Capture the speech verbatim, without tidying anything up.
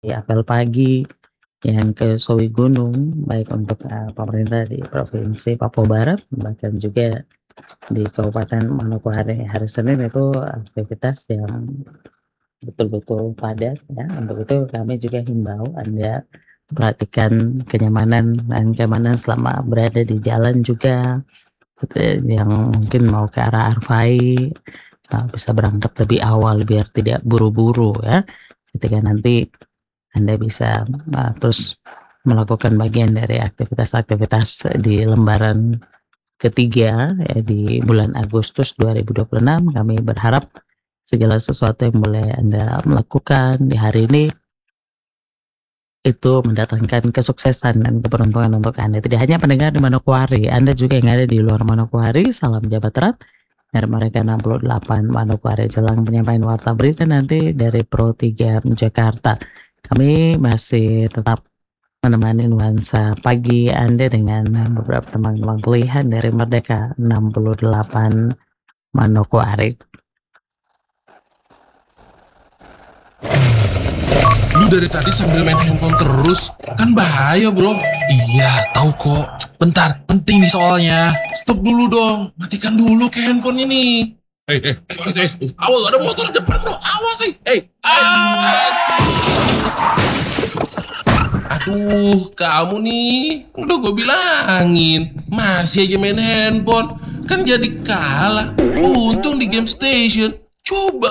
Apel pagi yang ke Sowi Gunung, baik untuk, eee, pemerintah di Provinsi Papua Barat, bahkan juga di Kabupaten Manokwari. Hari Senin itu aktivitas yang betul-betul padat ya, untuk itu kami juga himbau Anda perhatikan kenyamanan dan keamanan selama berada di jalan juga, gitu ya, yang mungkin mau ke arah Arfai, eee, bisa berangkat lebih awal biar tidak buru-buru ya, ketika nanti Anda bisa, eee, terus melakukan bagian dari aktivitas-aktivitas di lembaran ketiga ya di bulan Agustus dua ribu dua puluh enam. Kami berharap segala sesuatu yang boleh Anda lakukan di hari ini itu mendatangkan kesuksesan dan keberuntungan untuk Anda. Tidak hanya pendengar di Manokwari, Anda juga yang ada di luar Manokwari, salam jabat erat dari mereka enam puluh delapan Manokwari. Jelang penyampaian warta berita nanti dari Pro tiga Jakarta. Kami masih tetap menemani nuansa pagi Anda dengan beberapa teman-teman pilihan dari Merdeka enam puluh delapan Manokwari. Lu dari tadi sambil main handphone terus, kan bahaya bro. Iya, tahu kok. Bentar, penting nih soalnya. Stop dulu dong, matikan dulu ke handphone ini. Hei, hei, hei, hei, hei, awas ada motor depan bro, awas sih. Hei, aduh, kamu nih, udah gue bilangin, masih aja main handphone, kan jadi kalah. Untung di game station, coba